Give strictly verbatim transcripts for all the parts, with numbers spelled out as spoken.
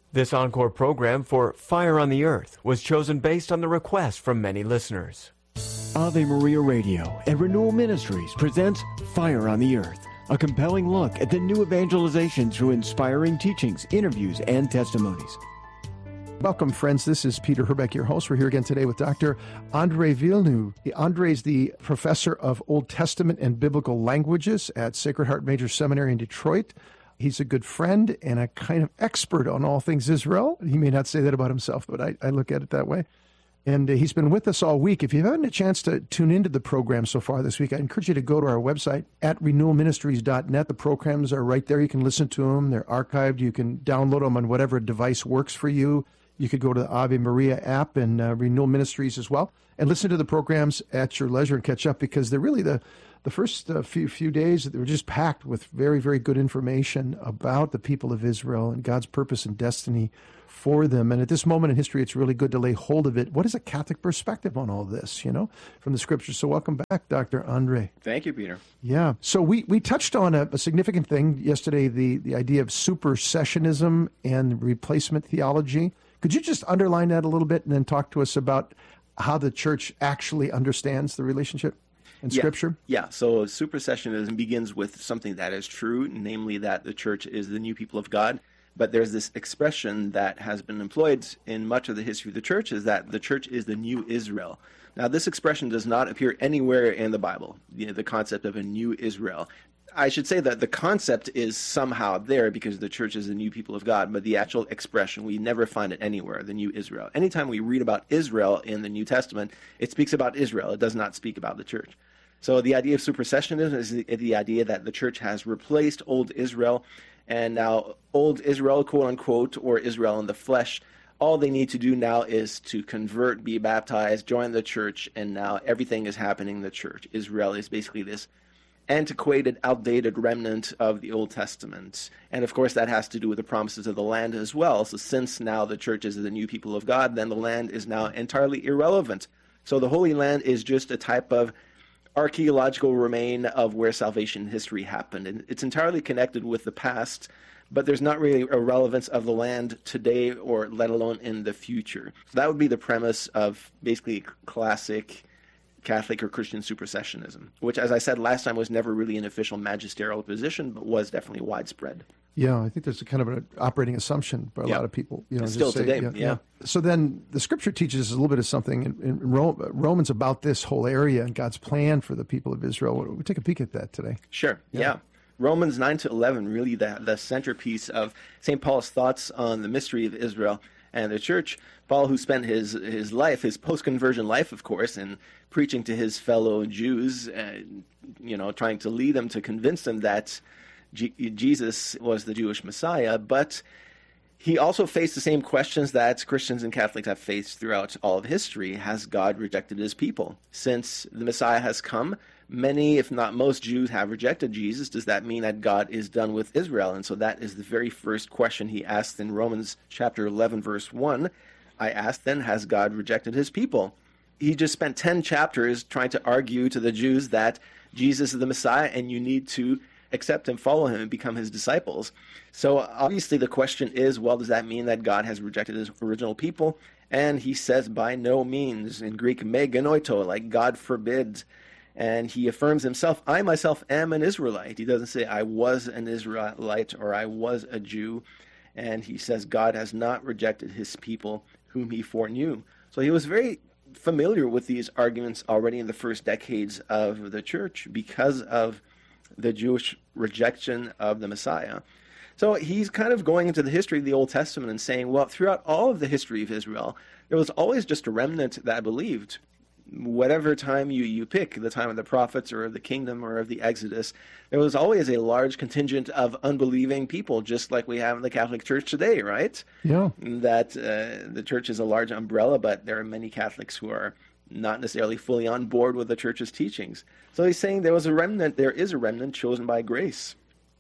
This encore program for Fire on the Earth was chosen based on the request from many listeners. Ave Maria Radio and Renewal Ministries presents Fire on the Earth, a compelling look at the new evangelization through inspiring teachings, interviews, and testimonies. Welcome, friends. This is Peter Herbeck, your host. We're here again today with Doctor Andre Villeneuve. Andre is the professor of Old Testament and Biblical Languages at Sacred Heart Major Seminary in Detroit. He's a good friend and a kind of expert on all things Israel. He may not say that about himself, but I, I look at it that way. And uh, he's been with us all week. If you haven't had a chance to tune into the program so far this week, I encourage you to go to our website at renewal ministries dot net. The programs are right there. You can listen to them. They're archived. You can download them on whatever device works for you. You could go to the Ave Maria app and uh, Renewal Ministries as well, and listen to the programs at your leisure and catch up, because they're really the the first uh, few few days, they were just packed with very, very good information about the people of Israel and God's purpose and destiny for them. And at this moment in history, it's really good to lay hold of it. What is a Catholic perspective on all this, you know, from the scriptures? So welcome back, Doctor Andre. Thank you, Peter. Yeah. So we, we touched on a, a significant thing yesterday, the, the idea of supersessionism and replacement theology. Could you just underline that a little bit and then talk to us about how the church actually understands the relationship in yeah. Scripture? Yeah, so supersessionism begins with something that is true, namely that the church is the new people of God. But there's this expression that has been employed in much of the history of the church, is that the church is the new Israel. Now, this expression does not appear anywhere in the Bible, you know, the concept of a new Israel. I should say that the concept is somehow there because the church is the new people of God, but the actual expression, we never find it anywhere, the new Israel. Anytime we read about Israel in the New Testament, it speaks about Israel. It does not speak about the church. So the idea of supersessionism is the, the idea that the church has replaced old Israel, and now old Israel, quote unquote, or Israel in the flesh, all they need to do now is to convert, be baptized, join the church, and now everything is happening in the church. Israel is basically this antiquated, outdated remnant of the Old Testament. And of course, that has to do with the promises of the land as well. So since now the church is the new people of God, then the land is now entirely irrelevant. So the Holy Land is just a type of archaeological remain of where salvation history happened. And it's entirely connected with the past, but there's not really a relevance of the land today, or let alone in the future. So that would be the premise of basically classic Catholic or Christian supersessionism, which, as I said last time, was never really an official magisterial position, but was definitely widespread. Yeah, I think there's a kind of an operating assumption by a yeah. lot of people. You know, it's still say, today, yeah, yeah. yeah. So then the Scripture teaches us a little bit of something in, in Romans about this whole area and God's plan for the people of Israel. We'll take a peek at that today. Sure, yeah. yeah. Romans nine to eleven, really the, the centerpiece of Saint Paul's thoughts on the mystery of Israel and the church. Paul, who spent his, his life, his post-conversion life, of course, in preaching to his fellow Jews, uh, you know, trying to lead them, to convince them that G- Jesus was the Jewish Messiah, but he also faced the same questions that Christians and Catholics have faced throughout all of history. Has God rejected his people? Since the Messiah has come, many, if not most, Jews have rejected Jesus. Does that mean that God is done with Israel? And so that is the very first question he asked in Romans chapter eleven, verse one. I asked then, has God rejected his people? He just spent ten chapters trying to argue to the Jews that Jesus is the Messiah and you need to accept him, follow him, and become his disciples. So obviously the question is, well, does that mean that God has rejected his original people? And he says, by no means. In Greek, me genoito, like God forbid. And he affirms himself, I myself am an Israelite. He doesn't say, I was an Israelite or I was a Jew. And he says, God has not rejected his people whom he foreknew. So he was very familiar with these arguments already in the first decades of the church because of the Jewish rejection of the Messiah. So he's kind of going into the history of the Old Testament and saying, well, throughout all of the history of Israel, there was always just a remnant that believed. Whatever time you, you pick, the time of the prophets or of the kingdom or of the Exodus, there was always a large contingent of unbelieving people, just like we have in the Catholic Church today, right? Yeah. That uh, the church is a large umbrella, but there are many Catholics who are not necessarily fully on board with the church's teachings. So he's saying there was a remnant, there is a remnant chosen by grace.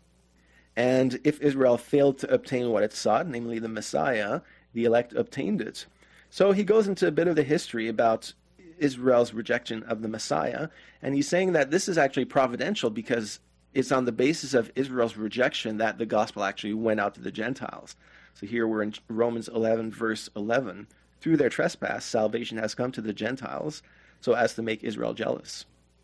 And if Israel failed to obtain what it sought, namely the Messiah, the elect obtained it. So he goes into a bit of the history about Israel's rejection of the Messiah, and he's saying that this is actually providential because it's on the basis of Israel's rejection that the gospel actually went out to the Gentiles. So here we're in Romans eleven, verse eleven. Through their trespass, salvation has come to the Gentiles, so as to make Israel jealous.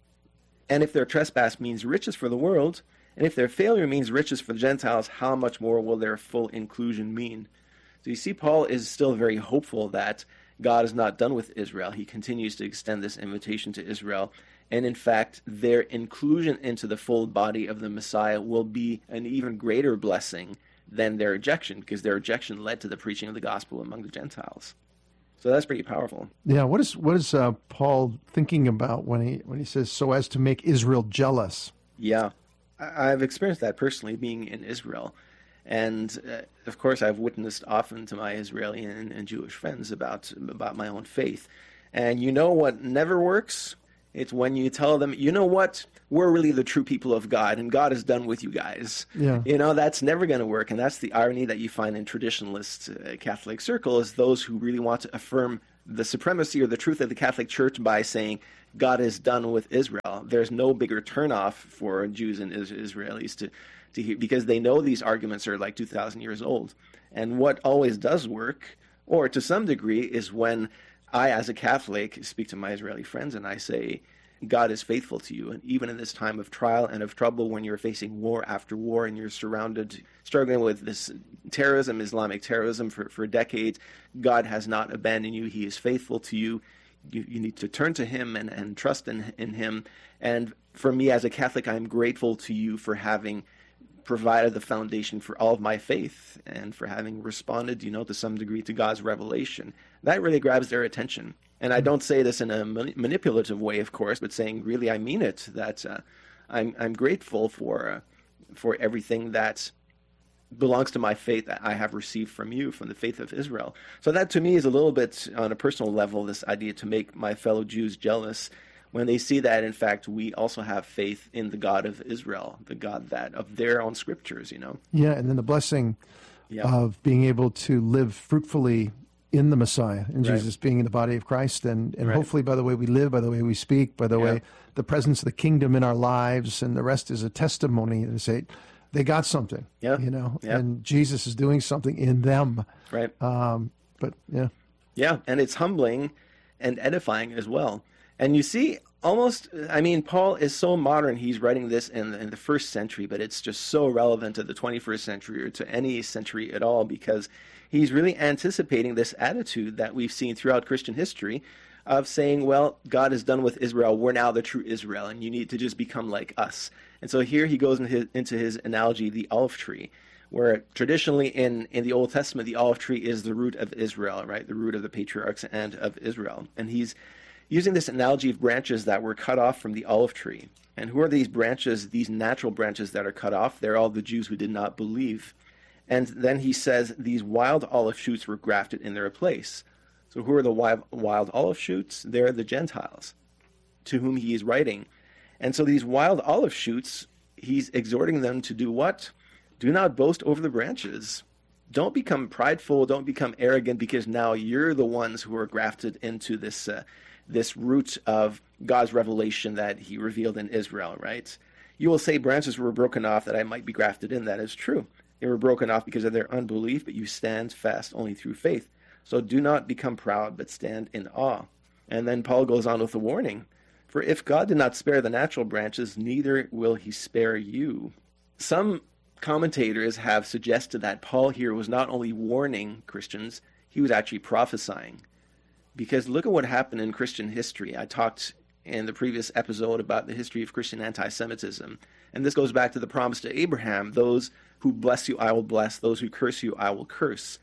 And if their trespass means riches for the world, and if their failure means riches for the Gentiles, how much more will their full inclusion mean? So you see, Paul is still very hopeful that God is not done with Israel. He continues to extend this invitation to Israel. And in fact, their inclusion into the full body of the Messiah will be an even greater blessing than their rejection, because their rejection led to the preaching of the gospel among the Gentiles. So that's pretty powerful. Yeah, what is what is uh, Paul thinking about when he when he says, so as to make Israel jealous? Yeah, I, I've experienced that personally, being in Israel. And, uh, of course, I've witnessed often to my Israeli and, and Jewish friends about about my own faith. And you know what never works? It's when you tell them, you know what, we're really the true people of God, and God is done with you guys. Yeah. You know, that's never going to work. And that's the irony that you find in traditionalist uh, Catholic circles, those who really want to affirm the supremacy or the truth of the Catholic Church by saying God is done with Israel. There's no bigger turnoff for Jews and is- Israelis to, to hear, because they know these arguments are like two thousand years old. And what always does work, or to some degree, is when I, as a Catholic, speak to my Israeli friends and I say, God is faithful to you. And even in this time of trial and of trouble, when you're facing war after war and you're surrounded, struggling with this terrorism, Islamic terrorism for, for decades, God has not abandoned you. He is faithful to you. You, you need to turn to him and, and trust in, in him. And for me, as a Catholic, I'm grateful to you for having provided the foundation for all of my faith and for having responded, you know, to some degree to God's revelation. That really grabs their attention. And I don't say this in a manipulative way, of course, but saying really I mean it, that uh, I'm I'm grateful for uh, for everything that belongs to my faith that I have received from you, from the faith of Israel. So that to me is a little bit on a personal level, this idea to make my fellow Jews jealous when they see that, in fact, we also have faith in the God of Israel, the God that of their own scriptures, you know. Yeah, and then the blessing Yeah. of being able to live fruitfully in the Messiah, in Right. Jesus being in the body of Christ, and, and Right. hopefully by the way we live, by the way we speak, by the Yeah. way the presence of the kingdom in our lives, and the rest is a testimony to say they got something, Yeah. you know, Yeah. and Jesus is doing something in them. Right. Um, but yeah, Yeah, and it's humbling and edifying as well. And you see, almost, I mean, Paul is so modern. He's writing this in, in the first century, but it's just so relevant to the twenty-first century or to any century at all, because he's really anticipating this attitude that we've seen throughout Christian history of saying, well, God is done with Israel. We're now the true Israel, and you need to just become like us. And so here he goes into his, into his analogy, the olive tree, where traditionally in, in the Old Testament, the olive tree is the root of Israel, right? The root of the patriarchs and of Israel. And he's using this analogy of branches that were cut off from the olive tree. And who are these branches, these natural branches that are cut off? They're all the Jews who did not believe. And then he says these wild olive shoots were grafted in their place. So who are the wild, wild olive shoots? They're the Gentiles to whom he is writing. And so these wild olive shoots, he's exhorting them to do what? Do not boast over the branches. Don't become prideful. Don't become arrogant, because now you're the ones who are grafted into this uh, this root of God's revelation that he revealed in Israel, right? You will say branches were broken off that I might be grafted in. That is true. They were broken off because of their unbelief, but you stand fast only through faith. So do not become proud, but stand in awe. And then Paul goes on with a warning. For if God did not spare the natural branches, neither will he spare you. Some commentators have suggested that Paul here was not only warning Christians, he was actually prophesying. Because look at what happened in Christian history. I talked in the previous episode about the history of Christian anti-Semitism. And this goes back to the promise to Abraham, those who bless you I will bless, those who curse you I will curse.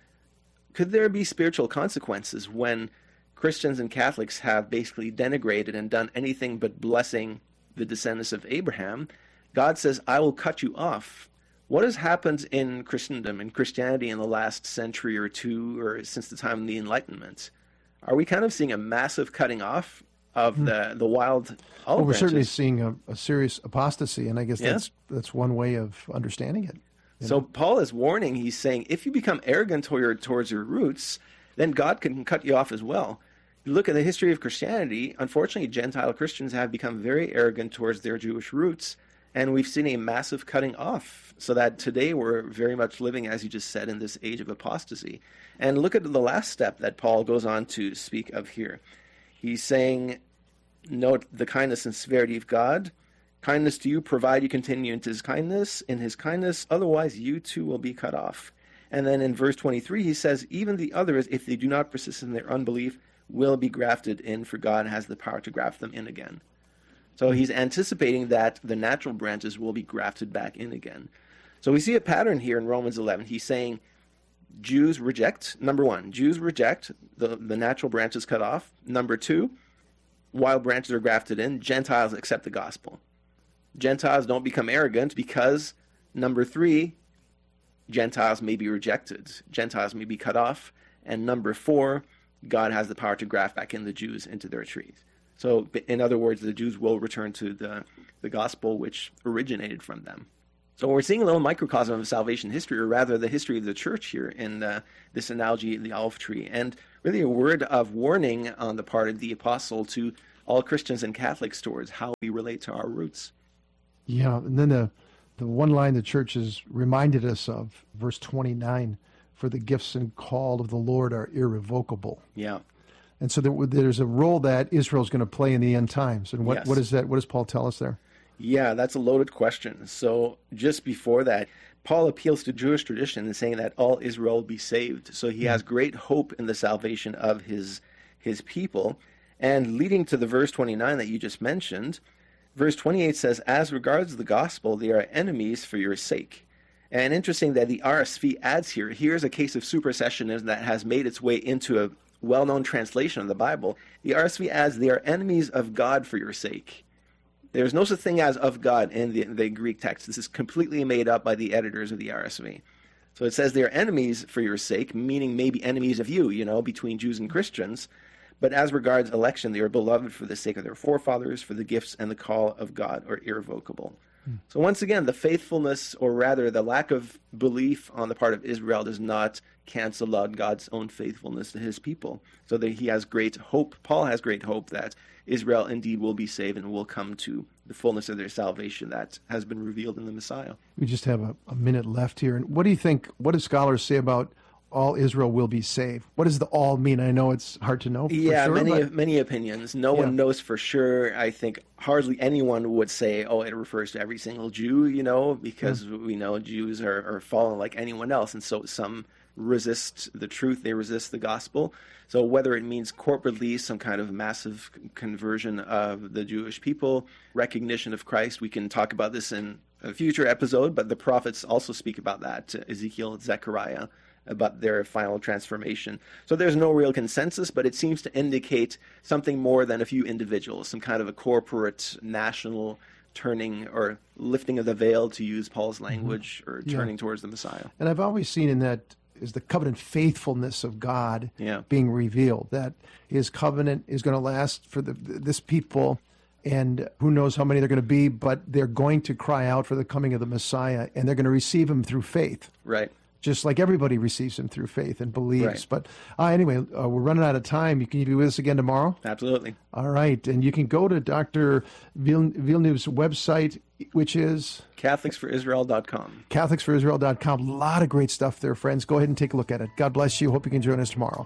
Could there be spiritual consequences when Christians and Catholics have basically denigrated and done anything but blessing the descendants of Abraham? God says, I will cut you off. What has happened in Christendom, in Christianity in the last century or two, or since the time of the Enlightenment? Are we kind of seeing a massive cutting off of mm. the, the wild olive well, we're branches? certainly seeing a, a serious apostasy, and I guess Yeah. that's that's one way of understanding it. you So know? Paul is warning, he's saying, if you become arrogant toward, towards your roots, then God can cut you off as well. You look at the history of Christianity, unfortunately, Gentile Christians have become very arrogant towards their Jewish roots, And we've seen a massive cutting off, so that today we're very much living, as you just said, in this age of apostasy. And look at the last step that Paul goes on to speak of here. He's saying, note the kindness and severity of God. Kindness to you, provide you continue into his kindness, in his kindness, otherwise you too will be cut off. And then in verse twenty-three, he says, even the others, if they do not persist in their unbelief, will be grafted in, for God has the power to graft them in again. So he's anticipating that the natural branches will be grafted back in again. So we see a pattern here in Romans eleven. He's saying Jews reject, number one, Jews reject, the, the natural branches cut off. Number two, while branches are grafted in, Gentiles accept the gospel. Gentiles don't become arrogant because, number three, Gentiles may be rejected. Gentiles may be cut off. And number four, God has the power to graft back in the Jews into their trees. So, in other words, the Jews will return to the, the gospel which originated from them. So we're seeing a little microcosm of salvation history, or rather the history of the church here in uh, this analogy of the olive tree. And really a word of warning on the part of the apostle to all Christians and Catholics towards how we relate to our roots. Yeah, and then the, the one line the church has reminded us of, verse twenty-nine, for the gifts and call of the Lord are irrevocable. Yeah. And so there, there's a role that Israel's going to play in the end times. And what, yes. what is that? What does Paul tell us there? Yeah, that's a loaded question. So just before that, Paul appeals to Jewish tradition in saying that all Israel will be saved. So he has great hope in the salvation of his his people. And leading to the verse twenty-nine that you just mentioned, verse twenty-eight says, as regards the gospel, they are enemies for your sake. And interesting that the R S V adds here, here's a case of supersessionism that has made its way into a well-known translation of the Bible. The R S V adds, they are enemies of God for your sake. There's no such thing as of God in the, the Greek text. This is completely made up by the editors of the R S V. So it says they are enemies for your sake, meaning maybe enemies of you, you know, between Jews and Christians. But as regards election, they are beloved for the sake of their forefathers, for the gifts and the call of God are irrevocable. Hmm. So once again, the faithfulness, or rather the lack of belief on the part of Israel, does not cancel out God's own faithfulness to his people. So that he has great hope, Paul has great hope that Israel indeed will be saved and will come to the fullness of their salvation that has been revealed in the Messiah. We just have a, a minute left here. And what do you think, what do scholars say about all Israel will be saved? What does the all mean? I know it's hard to know for yeah, sure. many but... many opinions. No yeah. one knows for sure. I think hardly anyone would say, oh, it refers to every single Jew, you know, because yeah. we know Jews are, are fallen like anyone else. And so some resist the truth, they resist the gospel. So whether it means corporately some kind of massive conversion of the Jewish people, recognition of Christ, we can talk about this in a future episode, but the prophets also speak about that, Ezekiel, Zechariah, about their final transformation. So there's no real consensus, but it seems to indicate something more than a few individuals, some kind of a corporate, national turning or lifting of the veil, to use Paul's language, mm-hmm. or turning yeah. towards the Messiah. And I've always seen in that is the covenant faithfulness of God yeah. being revealed, that his covenant is going to last for the, this people, and who knows how many they're going to be, but they're going to cry out for the coming of the Messiah, and they're going to receive him through faith. Right. Just like everybody receives him through faith and believes. Right. But uh, anyway, uh, we're running out of time. You can you be with us again tomorrow? Absolutely. All right. And you can go to Doctor Villeneuve's website, which is Catholics for Israel dot com. Catholics for Israel dot com. A lot of great stuff there, friends. Go ahead and take a look at it. God bless you. Hope you can join us tomorrow.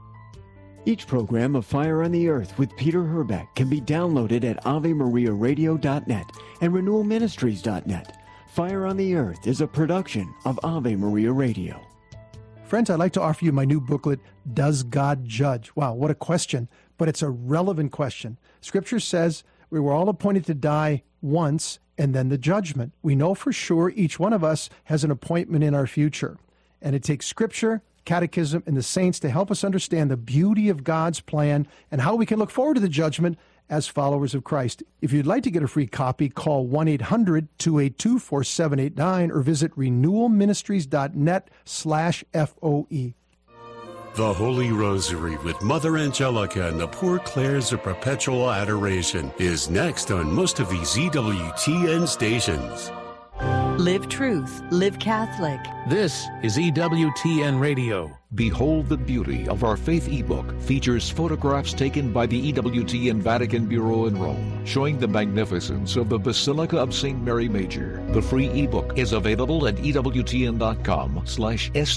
Each program of Fire on the Earth with Peter Herbeck can be downloaded at Ave Maria Radio dot net and Renewal Ministries dot net. Fire on the Earth is a production of Ave Maria Radio. Friends, I'd like to offer you my new booklet, Does God Judge? Wow, what a question, but it's a relevant question. Scripture says we were all appointed to die once and then the judgment. We know for sure each one of us has an appointment in our future. And it takes Scripture, Catechism, and the saints to help us understand the beauty of God's plan and how we can look forward to the judgment as followers of Christ. If you'd like to get a free copy, call one eight hundred two eight two four seven eight nine or visit renewal ministries dot net slash F O E. The Holy Rosary with Mother Angelica and the Poor Clares of Perpetual Adoration is next on most of these Z W T N stations. Live truth. Live Catholic. This is E W T N Radio. Behold the Beauty of Our Faith ebook features photographs taken by the E W T N Vatican Bureau in Rome, showing the magnificence of the Basilica of Saint Mary Major. The free ebook is available at E W T N dot com slash S